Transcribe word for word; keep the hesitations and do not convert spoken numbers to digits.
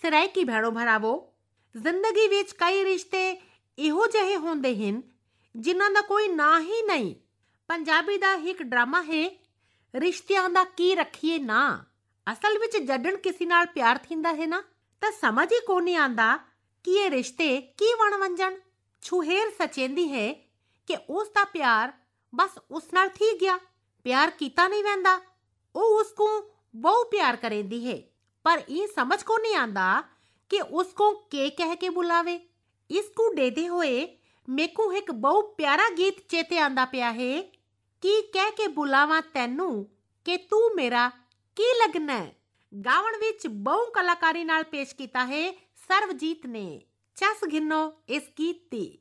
ਸਰਾਇਕੀ ਭੈਣੋ ਭਰਾਵੋ, ਜ਼ਿੰਦਗੀ ਵਿੱਚ ਕਈ ਰਿਸ਼ਤੇ ਇਹੋ ਜਿਹੇ ਹੁੰਦੇ ਹਨ ਜਿਨ੍ਹਾਂ ਦਾ ਕੋਈ ਨਾਂ ਹੀ ਨਹੀਂ। ਪੰਜਾਬੀ ਦਾ ਇੱਕ ਡਰਾਮਾ ਹੈ, ਰਿਸ਼ਤਿਆਂ ਦਾ ਕੀ ਰੱਖੀਏ ਨਾਂ। ਅਸਲ ਵਿੱਚ ਜੱਦਣ ਕਿਸੇ ਨਾਲ ਪਿਆਰ ਥੀਂਦਾ ਹੈ ਨਾ, ਤਾਂ ਸਮਝ ਹੀ ਕੋਈ ਨਹੀਂ ਆਉਂਦਾ ਕਿ ਇਹ ਰਿਸ਼ਤੇ ਕੀ ਬਣ ਵੰਜਣ। ਛੁਹੇਰ ਸਚੇਂਦੀ ਹੈ ਕਿ ਉਸ ਦਾ ਪਿਆਰ ਬਸ ਉਸ ਨਾਲ ਥੀ ਗਿਆ, ਪਿਆਰ ਕੀਤਾ ਨਹੀਂ ਵੈਂਦਾ। ਉਹ ਉਸ को ਬਹੁਤ ਪਿਆਰ ਕਰੇਂਦੀ ਹੈ, ਪਰ ਇਹ ਸਮਝ ਕੋ ਨਹੀਂ ਆਉਂਦਾ ਕਿ ਉਸ को ਕੇ ਕਹਿ ਕੇ ਬੁਲਾਵੇ। ਇਸ को ਦੇਦੇ ਹੋਏ ਮੇਕੂ ਇੱਕ ਬਹੁਤ ਪਿਆਰਾ ਗੀਤ ਚੇਤੇ ਆਂਦਾ ਪਿਆ ਹੈ, ਕੀ ਕਹਿ ਕੇ ਬੁਲਾਵਾਂ ਤੈਨੂੰ ਕਿ ਤੂੰ ਮੇਰਾ ਕੀ ਲੱਗਣਾ। ਗਾਵਣ ਵਿੱਚ ਬਹੁ ਕਲਾਕਾਰੀ ਨਾਲ ਪੇਸ਼ ਕੀਤਾ ਹੈ ਸਰਬਜੀਤ ਨੇ। ਚੱਸ ਗਿਣੋ ਇਸ ਗੀਤ ਦੀ।